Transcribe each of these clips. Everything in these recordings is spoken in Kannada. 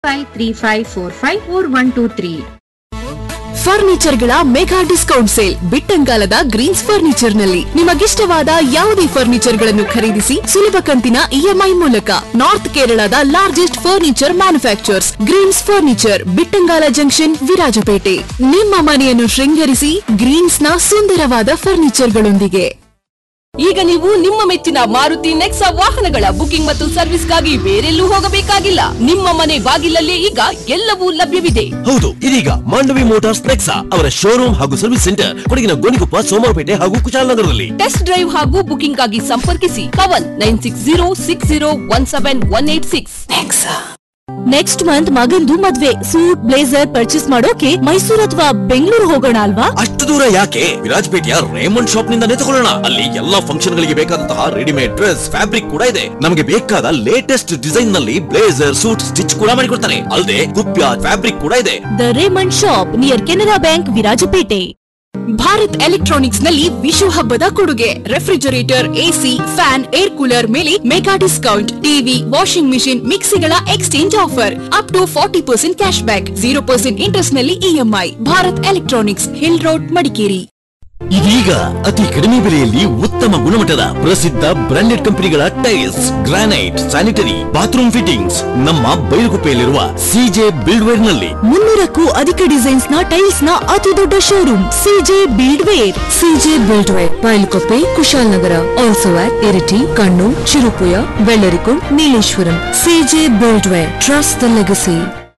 535454123. ಫರ್ನಿಚರ್ಗಳ mega discount sale ಬಿಟ್ಟಂಗಾಲದ Green's furniture ನಲ್ಲಿ ನಿಮಗಿಷ್ಟವಾದ ಯಾವುದೇ ಫರ್ನಿಚರ್ ಗಳನ್ನು ಖರೀದಿಸಿ ಸುಲಭ ಕಂತಿನ ಇಎಂಐ ಮೂಲಕ. ನಾರ್ತ್ ಕೇರಳದ largest furniture manufacturers Green's furniture, Bittangala junction, Virajpet. ನಿಮ್ಮ ಮನೆಯನ್ನು ಶೃಂಗರಿಸಿ ಗ್ರೀನ್ಸ್ ನ ಸುಂದರವಾದ ಫರ್ನಿಚರ್ ಗಳೊಂದಿಗೆ. ಈಗ ನೀವು ನಿಮ್ಮ ಮೆಚ್ಚಿನ ಮಾರುತಿ ನೆಕ್ಸಾ ವಾಹನಗಳ ಬುಕಿಂಗ್ ಮತ್ತು ಸರ್ವಿಸ್ಗಾಗಿ ಬೇರೆಲ್ಲೂ ಹೋಗಬೇಕಾಗಿಲ್ಲ. ನಿಮ್ಮ ಮನೆ ಬಾಗಿಲಲ್ಲೇ ಈಗ ಎಲ್ಲವೂ ಲಭ್ಯವಿದೆ. ಹೌದು, ಇದೀಗ ಮಾಂಡವಿ ಮೋಟಾರ್ಸ್ ನೆಕ್ಸಾ ಅವರ ಶೋರೂಮ್ ಹಾಗೂ ಸರ್ವಿಸ್ ಸೆಂಟರ್ ಕೊಡಗಿನ ಗೋಣಿಕೊಪ್ಪ, ಸೋಮವಾರಪೇಟೆ ಹಾಗೂ ಕುಶಾಲನಗರದಲ್ಲಿ. ಟೆಸ್ಟ್ ಡ್ರೈವ್ ಹಾಗೂ ಬುಕಿಂಗ್ ಆಗಿ ಸಂಪರ್ಕಿಸಿ ಕವನ್ 9606017186. ನೆಕ್ಸ್ಟ್ ಮಂತ್ ಮಗಂದು ಮದ್ವೆ. ಸೂಟ್ ಬ್ಲೇಸರ್ ಪರ್ಚೇಸ್ ಮಾಡೋಕೆ ಮೈಸೂರು ಅಥವಾ ಬೆಂಗಳೂರು ಹೋಗೋಣ ಅಲ್ವಾ? ಅಷ್ಟು ದೂರ ಯಾಕೆ? ವಿರಾಜಪೇಟೆಯ ರೇಮಂಡ್ ಶಾಪ್ ನಿಂದಾನೇ ತಗೊಳ್ಳೋಣ. ಅಲ್ಲಿ ಎಲ್ಲಾ ಫಂಕ್ಷನ್ ಗಳಿಗೆ ಬೇಕಾದಂತಹ ರೆಡಿಮೇಡ್ ಡ್ರೆಸ್, ಫ್ಯಾಬ್ರಿಕ್ ಕೂಡ ಇದೆ. ನಮಗೆ ಬೇಕಾದ ಲೇಟೆಸ್ಟ್ ಡಿಸೈನ್ ನಲ್ಲಿ ಬ್ಲೇಸರ್, ಸೂಟ್ ಸ್ಟಿಚ್ ಕೂಡ ಮಾಡಿಕೊಡ್ತಾರೆ. ಅಲ್ಲದೆ ಕುಪ್ಯ ಫ್ಯಾಬ್ರಿಕ್ ಕೂಡ ಇದೆ. The Raymond shop near Canara bank, Virajpet. Bharat electronics ನಲ್ಲಿ ವಿಶು ಹಬ್ಬದ ಕೊಡುಗೆ. Refrigerator, AC, fan, air cooler ಮೇಲೆ mega discount. TV, washing machine, ಮಿಕ್ಸಿಗಳ exchange offer. Up to 40% cash back, 0% interest ನಲ್ಲಿ EMI. Bharat electronics, hill road, Madikeri. ಇದೀಗ ಅತಿ ಕಡಿಮೆ ಬೆಲೆಯಲ್ಲಿ ಉತ್ತಮ ಗುಣಮಟ್ಟದ ಪ್ರಸಿದ್ಧ ಬ್ರಾಂಡೆಡ್ ಕಂಪನಿಗಳ tiles, granite, sanitary, bathroom fittings ನಮ್ಮ ಬೈಲುಗುಪ್ಪೆಯಲ್ಲಿರುವ ಸಿಜೆ ಬಿಲ್ಡ್ವೇರ್ ನಲ್ಲಿ. 300ಕ್ಕೂ ಅಧಿಕ ಡಿಸೈನ್ಸ್ ನ ಟೈಲ್ಸ್ ನ ಅತಿ ದೊಡ್ಡ showroom CJ ಬಿಲ್ಡ್ವೇರ್. CJ ಬಿಲ್ಡ್ವೇರ್, ಬೈಲುಗುಪ್ಪೆ, Kushalnagar. Also at Iritty, Kannur, Cherupuzha, Vellarikundu, Nileshwaram. CJ ಬಿಲ್ಡ್ವೇರ್, trust the legacy.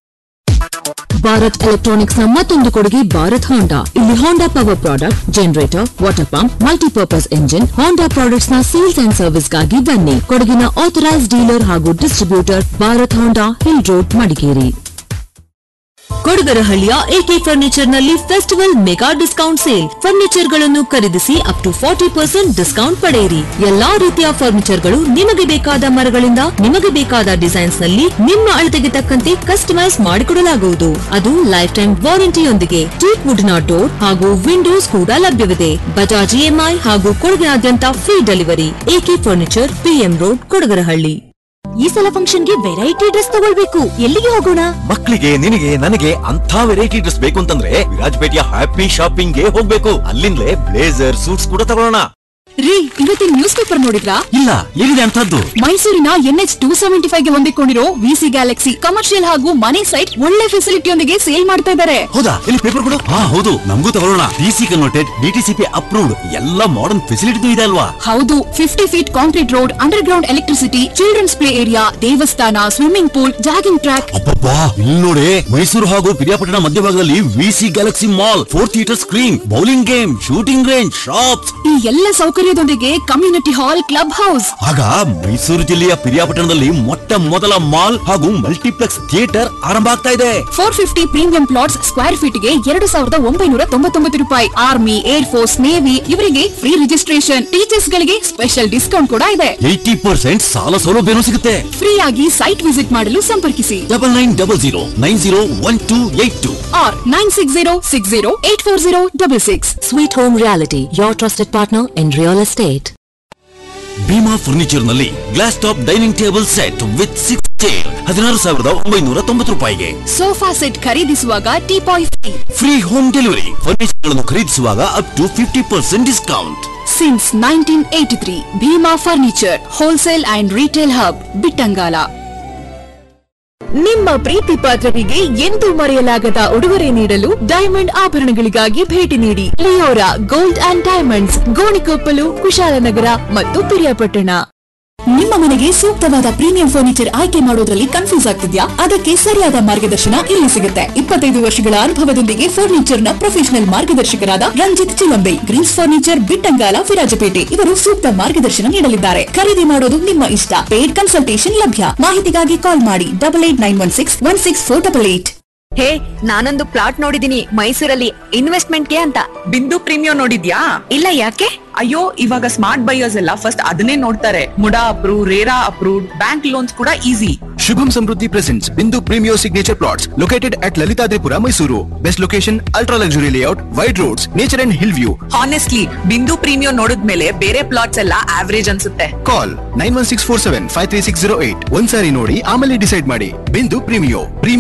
Bharat electronics ನ ಮತ್ತೊಂದು ಕೊಡುಗೆ ಭಾರತ್ ಹೋಂಡಾ. ಇಲ್ಲಿ ಹೋಂಡಾ power product, generator, water pump, multipurpose engine, ಹೋಂಡಾ ಪ್ರಾಡಕ್ಟ್ಸ್ ನ ಸೇಲ್ಸ್ ಅಂಡ್ ಸರ್ವಿಸ್ ಗಾಗಿ ಬನ್ನಿ. ಕೊಡಗಿನ ಆಥರೈಸ್ಡ್ ಡೀಲರ್ ಹಾಗೂ ಡಿಸ್ಟ್ರಿಬ್ಯೂಟರ್ ಭಾರತ್ ಹೋಂಡಾ, hill road, Madikeri. ಕೊಡಗರಹಳ್ಳಿಯ A K furniture ನಲ್ಲಿ festival mega discount sale. Furniture ಗಳನ್ನು ಖರೀದಿಸಿ ಅಪ್ ಟು 40% ಡಿಸ್ಕೌಂಟ್ ಪಡೆಯಿರಿ. ಎಲ್ಲಾ ರೀತಿಯ ಫರ್ನಿಚರ್ ಗಳು ನಿಮಗೆ ಬೇಕಾದ ಮರಗಳಿಂದ ನಿಮಗೆ ಬೇಕಾದ ಡಿಸೈನ್ಸ್ ನಲ್ಲಿ ನಿಮ್ಮ ಅಳತೆಗೆ ತಕ್ಕಂತೆ ಕಸ್ಟಮೈಸ್ ಮಾಡಿಕೊಡಲಾಗುವುದು. ಅದು ಲೈಫ್ ಟೈಮ್ ವಾರಂಟಿಯೊಂದಿಗೆ. ಟೀಕ್ ವುಡ್ ನ ಡೋರ್ ಹಾಗೂ ವಿಂಡೋಸ್ ಕೂಡ ಲಭ್ಯವಿದೆ. ಬಜಾಜ್ ಇಎಂಐ ಹಾಗೂ ಕೊಡಗಿನಾದ್ಯಂತ free delivery. A K furniture, PM road, Kodagarahalli. ಈ ಸಲ ಫಂಕ್ಷನ್ ಗೆ ವೆರೈಟಿ ಡ್ರೆಸ್ ತಗೊಳ್ಬೇಕು. ಎಲ್ಲಿಗೆ ಹೋಗೋಣ? ಮಕ್ಕಳಿಗೆ, ನಿನಗೆ, ನನಗೆ ಅಂತ ವೆರೈಟಿ ಡ್ರೆಸ್ ಬೇಕು ಅಂತಂದ್ರೆ ವಿರಾಜಪೇಟೆಯ ಹ್ಯಾಪಿ ಶಾಪಿಂಗ್ ಗೆ ಹೋಗ್ಬೇಕು. ಅಲ್ಲಿಂದಲೇ ಬ್ಲೇಸರ್, ಸೂಟ್ಸ್ ಕೂಡ ತಗೊಳ್ಳೋಣ. ರೀ, ಇವತ್ತಿನ ನ್ಯೂಸ್ ಪೇಪರ್ ನೋಡಿದ್ರಾ? ಇಲ್ಲ, ಏನಿದೆ ಅಂತದ್ದು? ಮೈಸೂರಿನ NH 275 ಗೆ ಹೊಂದಿಕೊಂಡಿರೋ ವಿಸಿ ಗ್ಯಾಲಕ್ಸಿ ಕಮರ್ಷಿಯಲ್ ಹಾಗೂ ಮನೆ ಸೈಟ್ ಒಳ್ಳೆ ಫೆಸಿಲಿಟಿಯೊಂದಿಗೆ ಸೇಲ್ ಮಾಡ್ತಾ ಇದ್ದಾರೆ. ಹೌದಾ? ಇಲ್ಲಿ ಪೇಪರ್ ಕೊಡು. ಹೌದು, ನಮಗೂ ತಗೊಳ್ಳೋಣ. ಡಿಸಿ ಕನ್ವರ್ಟೆಡ್, ಡಿಟಿಸಿಪಿ ಅಪ್ರೂವ್ಡ್, ಎಲ್ಲ ಮಾಡರ್ನ್ ಫೆಸಿಲಿಟಿ ಇದೆ ಅಲ್ವಾ? ಹೌದು, 50 feet concrete road, under ground electricity, children's play area, ದೇವಸ್ಥಾನ, ಸ್ವಿಮ್ಮಿಂಗ್ ಪೂಲ್, ಜಾಗಿಂಗ್ ಟ್ರ್ಯಾಕ್. ಅಬ್ಬಬ್ಬಾ, ಇಲ್ಲಿ ನೋಡಿ, ಮೈಸೂರು ಹಾಗೂ ಪಿರಿಯಾಪಟ್ಟಣ ಮಧ್ಯಭಾಗದಲ್ಲಿ VC Galaxy mall, 4 theatre screen, bowling game, shooting range, shops, ಈ ಎಲ್ಲ ಸೌಕರ್ಯದೊಂದಿಗೆ ಕಮ್ಯುನಿಟಿ ಹಾಲ್, ಕ್ಲಬ್ ಹೌಸ್. ಆಗ ಮೈಸೂರು ಜಿಲ್ಲೆಯ ಪಿರಿಯಾಪಟ್ಟಣದಲ್ಲಿ ಮೊಟ್ಟ ಮೊದಲ ಮಾಲ್ ಹಾಗೂ ಮಲ್ಟಿಪ್ಲೆಕ್ಸ್ ಥಿಯೇಟರ್ ಆರಂಭ ಆಗ್ತಾ ಇದೆ. 450 ಪ್ರೀಮಿಯಂ ಪ್ಲಾಟ್ಸ್ ಸ್ಕ್ವೇರ್ ಫೀಟ್ ಗೆ 2999 ರೂಪಾಯಿ. ಆರ್ಮಿ, ಏರ್ ಫೋರ್ಸ್, ನೇವಿ ಇವರಿಗೆ ಫ್ರೀ ರಿಜಿಸ್ಟ್ರೇಷನ್. ಟೀಚರ್ಸ್ ಗಳಿಗೆ ಸ್ಪೆಷಲ್ ಡಿಸ್ಕೌಂಟ್ ಕೂಡ ಇದೆ. 80% ಸಾಲ ಸೌಲಭ್ಯನೂ ಸಿಗುತ್ತೆ. ಫ್ರೀ ಆಗಿ ಸೈಟ್ ವಿಸಿಟ್ ಮಾಡಲು ಸಂಪರ್ಕಿಸಿ 9900901282 or 9606084066. Sweet Home Reality, your trusted partner in real estate. Bima furniture ನಲ್ಲಿ glass top dining table set with 6 chair 16,990 ರೂಪಾಯಿಗೆ. ಸೋಫಾ ಸೆಟ್ ಖರೀದಿಸುವಾಗ teapoy free home delivery. Furniture ಗಳನ್ನು ಖರೀದಿಸುವಾಗ up to 50% discount. Since 1983, Bima furniture, wholesale and retail hub, Bittangala. ನಿಮ್ಮ ಪ್ರೀತಿ ಪಾತ್ರರಿಗೆ ಎಂದೂ ಮರೆಯಲಾಗದ ಉಡುಗೊರೆ ನೀಡಲು ಡೈಮಂಡ್ ಆಭರಣಗಳಿಗಾಗಿ ಭೇಟಿ ನೀಡಿ. Leora gold and diamonds, Gonikoppal, Kushalnagar ಮತ್ತು ಪಿರಿಯಾಪಟ್ಟಣ. ನಿಮ್ಮ ಮನೆಗೆ ಸೂಕ್ತವಾದ ಪ್ರೀಮಿಯಂ ಫರ್ನಿಚರ್ ಆಯ್ಕೆ ಮಾಡೋದ್ರಲ್ಲಿ ಕನ್ಫ್ಯೂಸ್ ಆಗ್ತಿದ್ಯಾ? ಅದಕ್ಕೆ ಸರಿಯಾದ ಮಾರ್ಗದರ್ಶನ ಇಲ್ಲಿ ಸಿಗುತ್ತೆ. 25 ವರ್ಷಗಳ ಅನುಭವದೊಂದಿಗೆ ಫರ್ನಿಚರ್ ನ professional ಮಾರ್ಗದರ್ಶಕರಾದ Ranjit Chilambe, Green's furniture, Bittangala, Virajpet ಇವರು ಸೂಕ್ತ ಮಾರ್ಗದರ್ಶನ ನೀಡಲಿದ್ದಾರೆ. ಖರೀದಿ ಮಾಡೋದು ನಿಮ್ಮ ಇಷ್ಟ. ಪೇಡ್ ಕನ್ಸಲ್ಟೇಷನ್ ಲಭ್ಯ. ಮಾಹಿತಿಗಾಗಿ ಕಾಲ್ ಮಾಡಿ 8891616488. ಹೇ, ನಾನೊಂದು ಪ್ಲಾಟ್ ನೋಡಿದೀನಿ ಮೈಸೂರಲ್ಲಿ ಇನ್ವೆಸ್ಟ್ಮೆಂಟ್ಗೆ ಅಂತ. ಬಿಂದು ಪ್ರೀಮಿಯಂ ನೋಡಿದ್ಯಾ? ಇಲ್ಲ, ಯಾಕೆ? ಅಯ್ಯೋ, ಇವಾಗ ಸ್ಮಾರ್ಟ್ ಬೈಯರ್ಸ್ ಎಲ್ಲ ಫಸ್ಟ್ ಅದನ್ನೇ ನೋಡ್ತಾರೆ. MUDA approve, RERA approved, bank loans ಕೂಡ easy. Shubham Samruddhi presents Bindu Premio Signature Plots located at Lalitadripura, Mysuru. Best location, ultra luxury layout, wide roads, nature and hill view. Honestly ಬಿಂದು ಪ್ರೀಮಿಯಂ ನೋಡಿದ್ಮೇಲೆ ಬೇರೆ ಪ್ಲಾಟ್ಸ್ ಎಲ್ಲ ಆವರೇಜ್ ಅನ್ಸುತ್ತೆ. Call 91647 53608. ಒಂದ್ಸಾರಿ ನೋಡಿ ಆಮೇಲೆ ಡಿಸೈಡ್ ಮಾಡಿ. Bindu Premio.